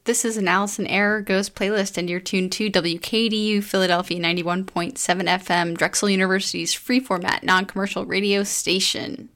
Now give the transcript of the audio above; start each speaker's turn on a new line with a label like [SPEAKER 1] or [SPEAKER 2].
[SPEAKER 1] This is an Allison Error Goes playlist, and you're tuned to WKDU Philadelphia 91.7 FM, Drexel University's free format, non-commercial radio station.